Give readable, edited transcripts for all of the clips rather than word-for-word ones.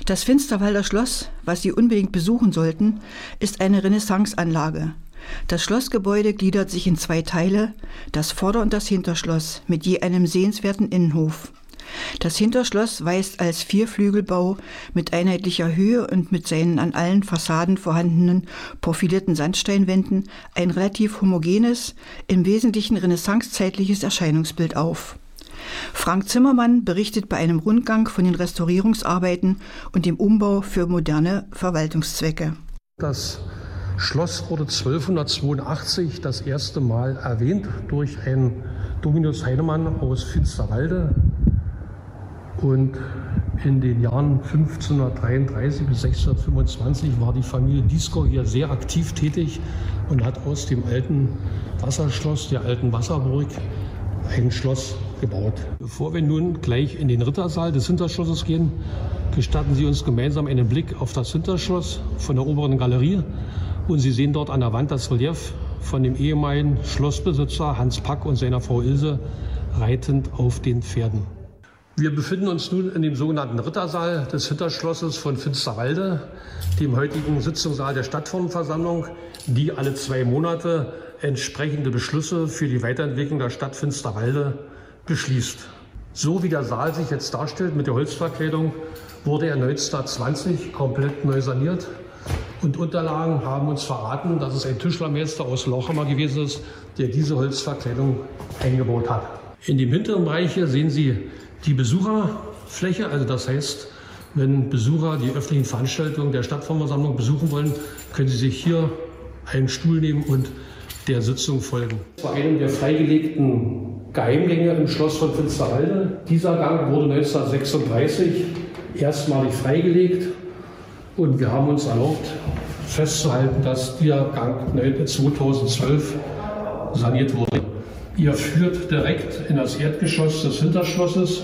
Das Finsterwalder Schloss, was Sie unbedingt besuchen sollten, ist eine Renaissanceanlage. Das Schlossgebäude gliedert sich in 2 Teile, das Vorder- und das Hinterschloss mit je einem sehenswerten Innenhof. Das Hinterschloss weist als Vierflügelbau mit einheitlicher Höhe und mit seinen an allen Fassaden vorhandenen profilierten Sandsteinwänden ein relativ homogenes, im Wesentlichen renaissancezeitliches Erscheinungsbild auf. Frank Zimmermann berichtet bei einem Rundgang von den Restaurierungsarbeiten und dem Umbau für moderne Verwaltungszwecke. Das Schloss wurde 1282 das erste Mal erwähnt durch einen Dominus Heinemann aus Finsterwalde. Und in den Jahren 1533 bis 1625 war die Familie Dieskau hier sehr aktiv tätig und hat aus dem alten Wasserschloss, der alten Wasserburg, ein Schloss gebaut. Bevor wir nun gleich in den Rittersaal des Hinterschlosses gehen, gestatten Sie uns gemeinsam einen Blick auf das Hinterschloss von der oberen Galerie. Und Sie sehen dort an der Wand das Relief von dem ehemaligen Schlossbesitzer Hans Pack und seiner Frau Ilse reitend auf den Pferden. Wir befinden uns nun in dem sogenannten Rittersaal des Hinterschlosses von Finsterwalde, dem heutigen Sitzungssaal der Stadtverordnetenversammlung, die alle 2 Monate entsprechende Beschlüsse für die Weiterentwicklung der Stadt Finsterwalde beschließt. So wie der Saal sich jetzt darstellt mit der Holzverkleidung, wurde er 1920 komplett neu saniert. Und Unterlagen haben uns verraten, dass es ein Tischlermeister aus Lauchhammer gewesen ist, der diese Holzverkleidung eingebaut hat. In dem hinteren Bereich hier sehen Sie die Besucherfläche, also das heißt, wenn Besucher die öffentlichen Veranstaltungen der Stadtverordnetenversammlung besuchen wollen, können sie sich hier einen Stuhl nehmen und der Sitzung folgen. Das war einem der freigelegten Geheimgänge im Schloss von Finsterwalde. Dieser Gang wurde 1936 erstmalig freigelegt und wir haben uns erlaubt festzuhalten, dass der Gang 2012 saniert wurde. Ihr führt direkt in das Erdgeschoss des Hinterschlosses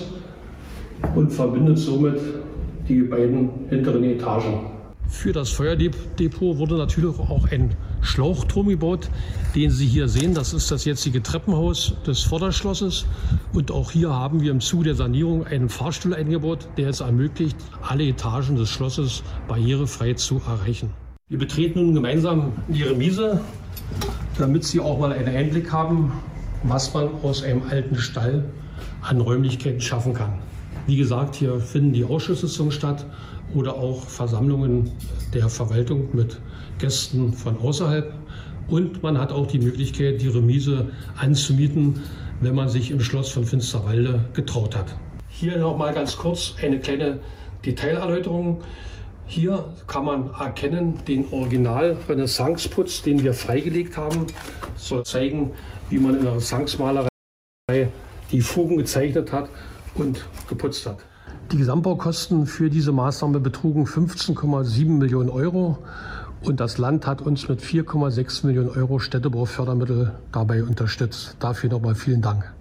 und verbindet somit die beiden hinteren Etagen. Für das Feuerdepot wurde natürlich auch ein Schlauchturm gebaut, den Sie hier sehen. Das ist das jetzige Treppenhaus des Vorderschlosses. Und auch hier haben wir im Zuge der Sanierung einen Fahrstuhl eingebaut, der es ermöglicht, alle Etagen des Schlosses barrierefrei zu erreichen. Wir betreten nun gemeinsam die Remise, damit Sie auch mal einen Einblick haben, was man aus einem alten Stall an Räumlichkeiten schaffen kann. Wie gesagt, hier finden die Ausschusssitzungen statt oder auch Versammlungen der Verwaltung mit Gästen von außerhalb. Und man hat auch die Möglichkeit, die Remise anzumieten, wenn man sich im Schloss von Finsterwalde getraut hat. Hier noch mal ganz kurz eine kleine Detailerläuterung. Hier kann man erkennen den Original-Renaissance-Putz, den wir freigelegt haben. Das soll zeigen, wie man in der Renaissance-Malerei die Fugen gezeichnet hat und geputzt hat. Die Gesamtbaukosten für diese Maßnahme betrugen 15,7 Millionen Euro und das Land hat uns mit 4,6 Millionen Euro Städtebaufördermittel dabei unterstützt. Dafür nochmal vielen Dank.